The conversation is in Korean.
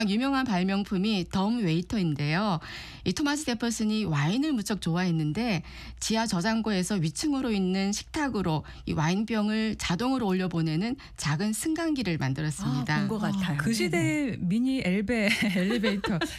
유명한 발명품이 덤 웨이터인데요. 이 토마스 제퍼슨이 와인을 무척 좋아했는데 지하 저장고에서 위층으로 있는 식탁으로 이 와인병을 자동으로 올려보내는 작은 승강기를 아, 만들었습니다. 본 것 같아요. 그 네네. 시대의 미니 엘베 엘리베이터